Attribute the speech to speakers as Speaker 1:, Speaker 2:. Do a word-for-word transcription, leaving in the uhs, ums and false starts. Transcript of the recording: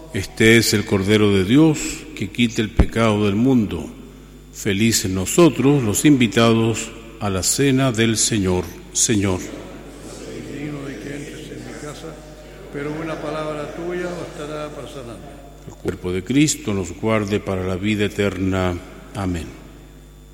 Speaker 1: Este es el Cordero de Dios que quita el pecado del mundo. Felices nosotros los invitados a la cena del Señor. Señor.
Speaker 2: Digno de que entres en mi casa, pero una palabra tuya bastará para sanarme.
Speaker 1: El cuerpo de Cristo nos guarde para la vida eterna. Amén.